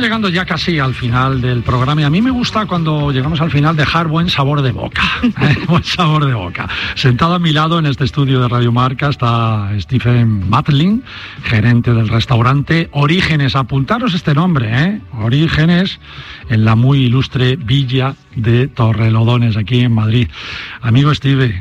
llegando ya casi al final del programa y a mí me gusta cuando llegamos al final dejar buen sabor de boca, buen sabor de boca. Sentado a mi lado en este estudio de Radio Marca está Stephen Matlin, gerente del restaurante Orígenes. Apuntaros este nombre, Orígenes, en la muy ilustre villa de Torrelodones, aquí en Madrid. Amigo Steve,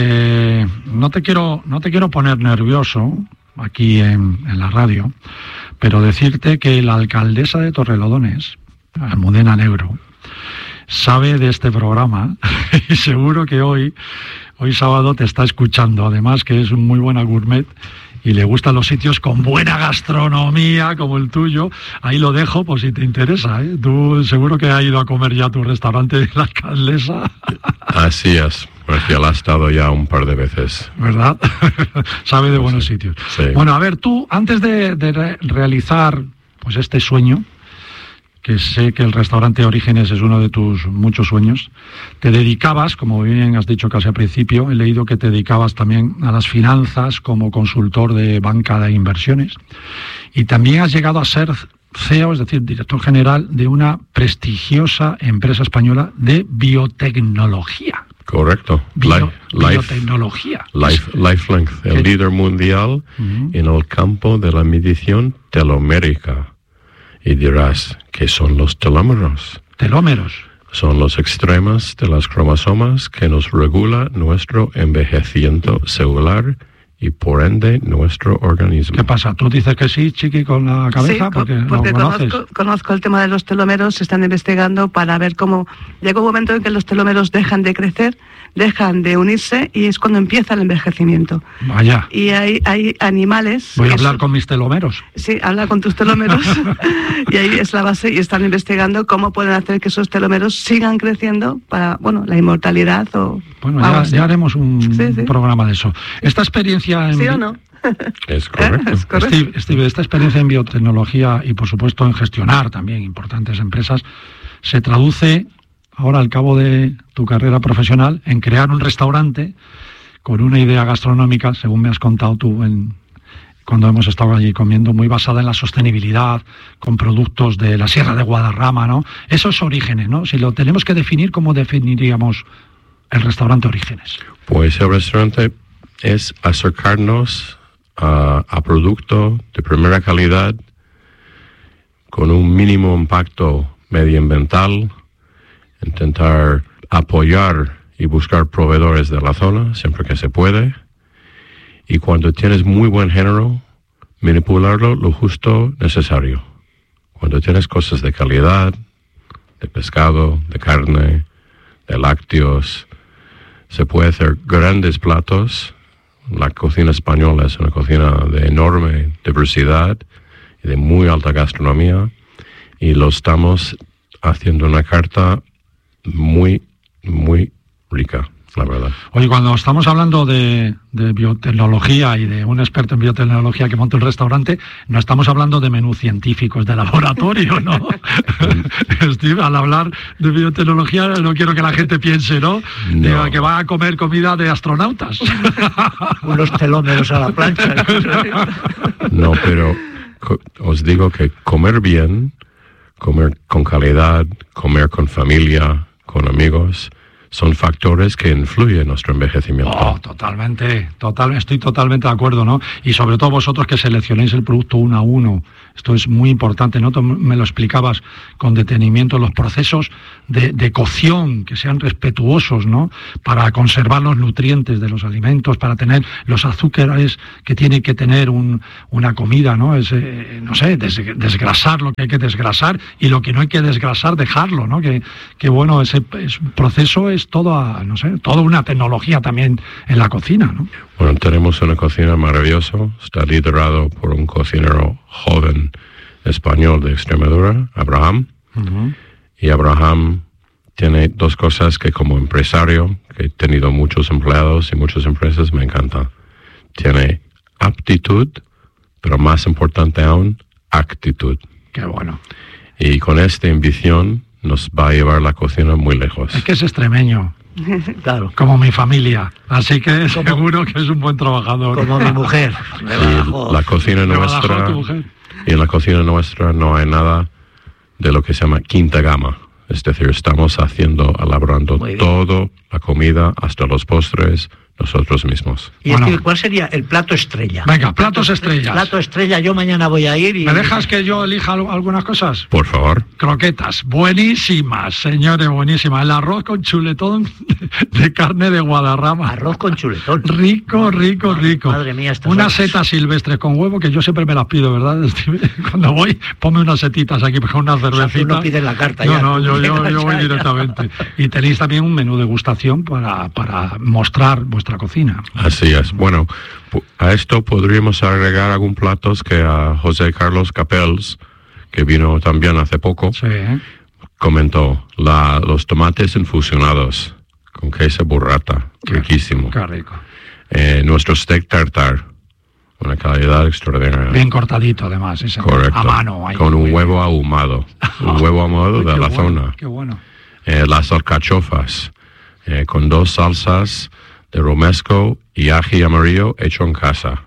no te quiero poner nervioso aquí en la radio, pero decirte que la alcaldesa de Torrelodones, Almudena Negro, sabe de este programa y seguro que hoy sábado te está escuchando. Además que es un muy buena gourmet y le gustan los sitios con buena gastronomía como el tuyo. Ahí lo dejo por si te interesa, ¿eh? Tú seguro que has ido a comer ya a tu restaurante de la alcaldesa. Así es, porque la ha estado ya un par de veces. ¿Verdad? Sabe de buenos sitios. Sí. Bueno, a ver, tú, antes de realizar pues este sueño, que sé que el restaurante Orígenes es uno de tus muchos sueños, te dedicabas, como bien has dicho casi al principio, he leído que te dedicabas también a las finanzas como consultor de banca de inversiones, y también has llegado a ser CEO, es decir, director general de una prestigiosa empresa española de biotecnología. Correcto. Biotecnología. LifeLength, el líder mundial en el campo de la medición telomérica. Y dirás, ¿qué son los telómeros? ¿Telómeros? Son los extremos de las cromosomas que nos regula nuestro envejecimiento celular y por ende nuestro organismo. ¿Qué pasa? ¿Tú dices que sí, Chiqui, con la cabeza? Sí, porque conozco el tema de los telómeros, se están investigando para ver cómo llega un momento en que los telómeros dejan de crecer, dejan de unirse y es cuando empieza el envejecimiento. Vaya. Y hay animales... Voy a hablar con mis telómeros. Sí, habla con tus telómeros y ahí es la base y están investigando cómo pueden hacer que esos telómeros sigan creciendo para, la inmortalidad o... Bueno, ya haremos un programa de eso. Esta experiencia... ¿Sí o no? Es correcto. Steve, esta experiencia en biotecnología y por supuesto en gestionar también importantes empresas se traduce ahora al cabo de tu carrera profesional en crear un restaurante con una idea gastronómica, según me has contado tú cuando hemos estado allí comiendo, muy basada en la sostenibilidad, con productos de la Sierra de Guadarrama, ¿no? Esos Orígenes, ¿no? Si lo tenemos que definir, ¿cómo definiríamos el restaurante Orígenes? Pues el restaurante es acercarnos a producto de primera calidad con un mínimo impacto medioambiental, intentar apoyar y buscar proveedores de la zona siempre que se puede, y cuando tienes muy buen género, manipularlo lo justo necesario. Cuando tienes cosas de calidad, de pescado, de carne, de lácteos, se puede hacer grandes platos. La cocina española es una cocina de enorme diversidad y de muy alta gastronomía, y lo estamos haciendo una carta muy, muy rica, la verdad. Oye, cuando estamos hablando de biotecnología y de un experto en biotecnología que monta un restaurante, no estamos hablando de menús científicos de laboratorio, ¿no? Steve, al hablar de biotecnología no quiero que la gente piense, ¿no? Que va a comer comida de astronautas. Unos telómeros a la plancha. No, pero os digo que comer bien, comer con calidad, comer con familia, con amigos, son factores que influyen en nuestro envejecimiento. Oh, totalmente, estoy totalmente de acuerdo, ¿no? Y sobre todo vosotros que seleccionéis el producto uno a uno. Esto es muy importante, ¿no? Tú me lo explicabas con detenimiento, los procesos de cocción, que sean respetuosos, ¿no? Para conservar los nutrientes de los alimentos, para tener los azúcares que tiene que tener una comida, ¿no? Desgrasar lo que hay que desgrasar y lo que no hay que desgrasar, dejarlo, ¿no? Que bueno, ese proceso es toda una tecnología también en la cocina, ¿no? Bueno, tenemos una cocina maravillosa, está liderado por un cocinero joven español de Extremadura, Abraham. Y Abraham tiene dos cosas que como empresario, que he tenido muchos empleados y muchas empresas, me encanta. Tiene aptitud, pero más importante aún, actitud. Qué bueno. Y con esta ambición nos va a llevar la cocina muy lejos. Es que es extremeño. Claro. Como mi familia. Así que seguro que es un buen trabajador. Como mi mujer. La cocina nuestra. Y en la cocina nuestra no hay nada de lo que se llama quinta gama. Es decir, estamos elaborando toda la comida, hasta los postres, nosotros mismos. Y ¿cuál sería el plato estrella? Venga, platos estrellas. Plato estrella, yo mañana voy a ir y... ¿Me dejas que yo elija algunas cosas? Por favor. Croquetas, buenísimas, señores, buenísimas. El arroz con chuletón de carne de Guadarrama. Arroz con chuletón. Rico. Madre mía, unas setas silvestres con huevo, que yo siempre me las pido, ¿verdad? Cuando voy, ponme unas setitas aquí con una cervecita. O sea, tú no pides la carta no, ya. No, yo voy directamente. Y tenéis también un menú degustación para mostrar vuestra cocina. Así es. Bueno, a esto podríamos agregar algún platos que a José Carlos Capels, que vino también hace poco, comentó. Los tomates infusionados con queso burrata, riquísimo. Qué rico. Nuestro steak tartar, una calidad extraordinaria. Bien cortadito, además. Sí, correcto. A mano. Con un huevo ahumado. Un huevo ahumado de la zona. Qué bueno. Las alcachofas, con 2 salsas de romesco y ají amarillo hecho en casa.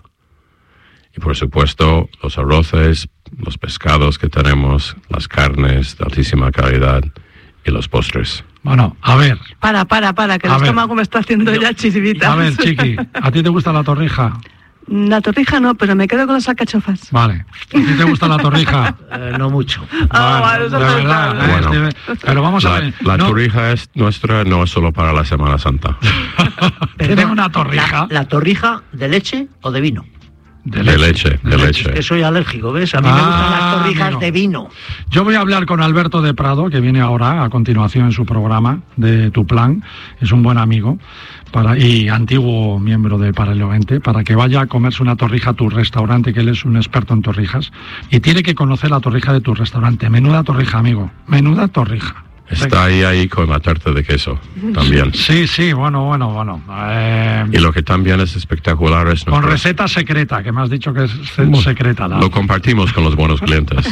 Y por supuesto, los arroces, los pescados que tenemos, las carnes de altísima calidad y los postres. Bueno, a ver. Para, que el estómago me está haciendo ya chiribitas. A ver, Chiqui, ¿a ti te gusta la torrija? La torrija no, pero me quedo con las alcachofas. Vale. ¿A ti te gusta la torrija? No mucho. Vale, de verdad. Bueno, pero vamos a ver. La torrija es nuestra, no es solo para la Semana Santa. ¿Tienes una torrija? ¿La torrija de leche o de vino? De leche. Es que soy alérgico, ¿ves? A mí me gustan las torrijas de vino. Yo voy a hablar con Alberto de Prado, que viene ahora a continuación en su programa de Tu Plan. Es un buen amigo y antiguo miembro de Paralelo 20, para que vaya a comerse una torrija a tu restaurante, que él es un experto en torrijas. Y tiene que conocer la torrija de tu restaurante. Menuda torrija, amigo. Menuda torrija. Está ahí con la tarta de queso también. Sí, bueno. Y lo que también es espectacular es... Con receta secreta, que me has dicho que es secreta. Lo compartimos con los buenos clientes.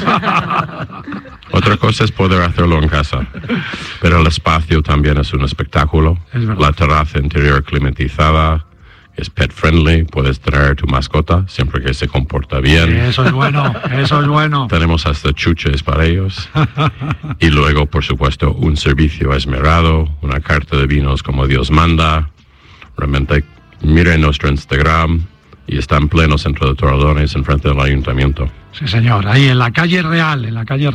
Otra cosa es poder hacerlo en casa. Pero el espacio también es un espectáculo. Es verdad. La terraza interior climatizada, es pet friendly, puedes traer tu mascota siempre que se comporta bien. Sí, eso es bueno. Tenemos hasta chuches para ellos. Y luego, por supuesto, un servicio esmerado, una carta de vinos como Dios manda. Realmente, miren nuestro Instagram y está en pleno centro de Torrelodones, enfrente del ayuntamiento. Sí, señor, ahí en la calle Real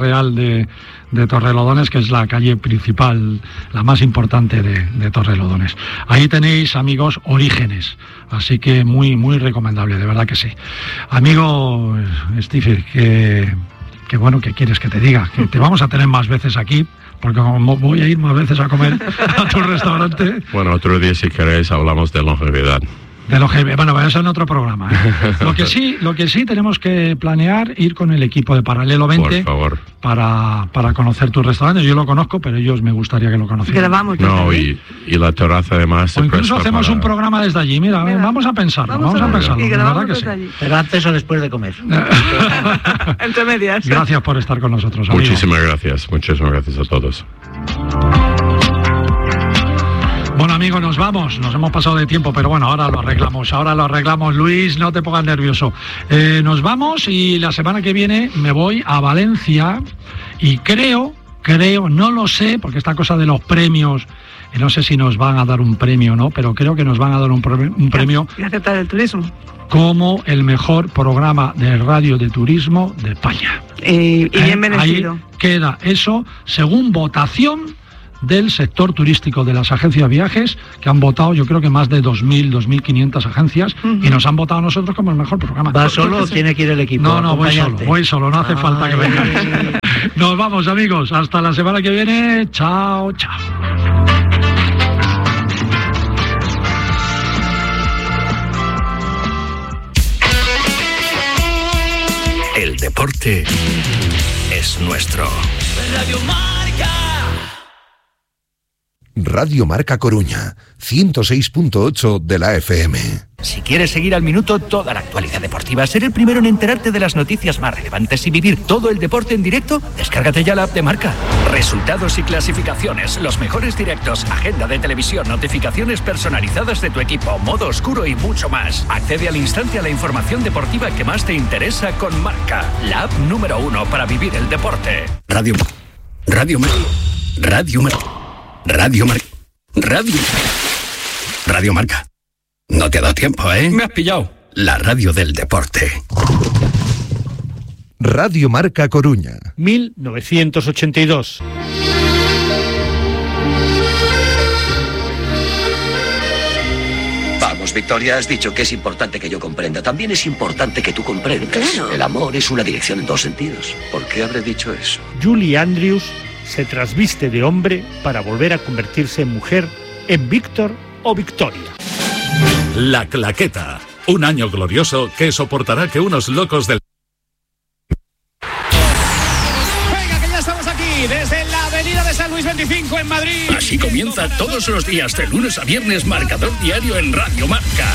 de Torrelodones, que es la calle principal, la más importante de Torrelodones. Ahí tenéis, amigos, Orígenes, así que muy recomendable, de verdad que sí. Amigo Steve, que bueno, ¿qué quieres que te diga? Que te vamos a tener más veces aquí, porque como voy a ir más veces a comer a tu restaurante. Bueno, otro día, si queréis, hablamos de longevidad. Bueno, eso en otro programa. Lo que sí tenemos que planear, ir con el equipo de Paralelo 20, por favor, para conocer tu restaurante. Yo lo conozco, pero ellos me gustaría que lo conocieran. Grabamos. No, y la terraza además. O incluso hacemos un programa desde allí. Mira, vamos a pensarlo. Y grabamos desde allí. Pero antes o después de comer. Entre medias. Gracias por estar con nosotros, amigo. Muchísimas gracias a todos. Bueno, amigos, nos vamos. Nos hemos pasado de tiempo, pero bueno, ahora lo arreglamos. Luis, no te pongas nervioso. Nos vamos y la semana que viene me voy a Valencia y creo, no lo sé, porque esta cosa de los premios, no sé si nos van a dar un premio o no, pero creo que nos van a dar un premio. Y aceptar el turismo. Como el mejor programa de radio de turismo de España. Y bien merecido. Ahí queda eso, según votación del sector turístico de las agencias de viajes, que han votado, yo creo que más de 2.500 agencias, y nos han votado a nosotros como el mejor programa. ¿Va solo o tiene que ir el equipo? No, voy solo, no hace falta que vengáis. Nos vamos, amigos, hasta la semana que viene. Chao. El deporte es nuestro. Radio Marca Coruña, 106.8 de la FM. Si quieres seguir al minuto toda la actualidad deportiva, ser el primero en enterarte de las noticias más relevantes y vivir todo el deporte en directo, descárgate ya la app de Marca. Resultados y clasificaciones, los mejores directos, agenda de televisión, notificaciones personalizadas de tu equipo, modo oscuro y mucho más. Accede al instante a la información deportiva que más te interesa con Marca, la app número 1 para vivir el deporte. Radio Radio Marca. Radio Marca. Radio Marca. Radio Marca. No te ha dado tiempo, ¿eh? Me has pillado. La radio del deporte. Radio Marca Coruña. 1982. Vamos, Victoria, has dicho que es importante que yo comprenda. También es importante que tú comprendas. Claro. El amor es una dirección en dos sentidos. ¿Por qué habré dicho eso? Julie Andrews se trasviste de hombre para volver a convertirse en mujer, en Víctor o Victoria. La Claqueta. Un año glorioso que soportará que unos locos del... Venga, que ya estamos aquí, desde la avenida de San Luis 25 en Madrid. Así comienza todos los días, de lunes a viernes, Marcador Diario en Radio Marca.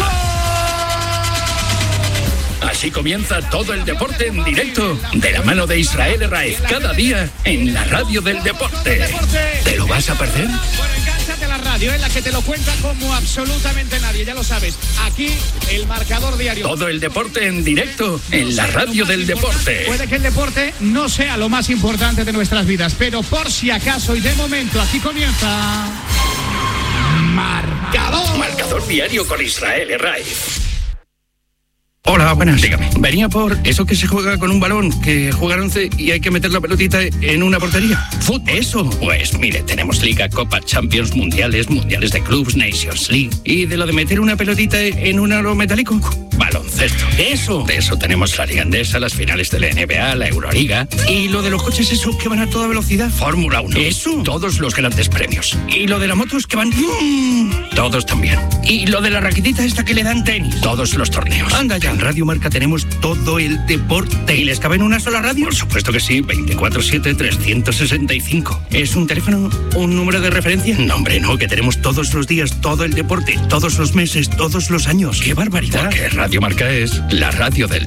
Así comienza todo el deporte en directo, de la mano de Israel Herraiz, cada día en la radio del deporte. ¿Te lo vas a perder? Bueno, encántate a la radio, en la que te lo cuenta como absolutamente nadie, ya lo sabes. Aquí, el Marcador Diario. Todo el deporte en directo en la radio del deporte. Puede que el deporte no sea lo más importante de nuestras vidas, pero por si acaso y de momento, aquí comienza... Marcador. Marcador Diario con Israel Herraiz. Hola, buenas. Dígame. Venía por eso que se juega con un balón, que juegan 11 y hay que meter la pelotita en una portería. ¿Fútbol? ¿Eso? Pues mire, tenemos Liga, Copa, Champions, Mundiales de clubs, Nations League. ¿Y de lo de meter una pelotita en un aro metálico? Baloncesto. ¿Eso? De eso tenemos la Liga Endesa, las finales de la NBA, la Euroliga. ¿Y lo de los coches eso que van a toda velocidad? Fórmula 1. ¿Eso? Todos los grandes premios. ¿Y lo de las motos que van? Todos también. ¿Y lo de la raquetita esta que le dan tenis? Todos los torneos. Anda ya. En Radio Marca tenemos todo el deporte. ¿Y les cabe en una sola radio? Por supuesto que sí, 24/7, 365. ¿Es un teléfono, un número de referencia? No, hombre, no, que tenemos todos los días todo el deporte, todos los meses, todos los años. ¡Qué barbaridad! Porque Radio Marca es la radio del